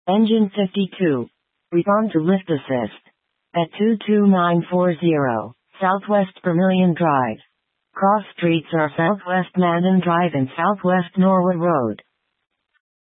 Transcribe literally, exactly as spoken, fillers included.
Engine fifty-two. Respond to lift assist. At two two nine four zero, Southwest Vermilion Drive. Cross streets are Southwest Madden Drive and Southwest Norwood Road.